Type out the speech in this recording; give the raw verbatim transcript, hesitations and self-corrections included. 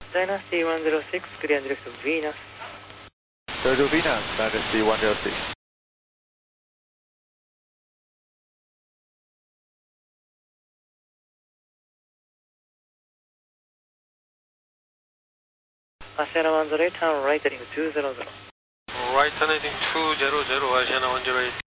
Dynasty one zero six, clear and direct to Venus. Clear to Venus, Dynasty one zero six. アシアナone zero eight, turn right heading two zero zero. Right turn heading two zero zero, Asiana one zero eight.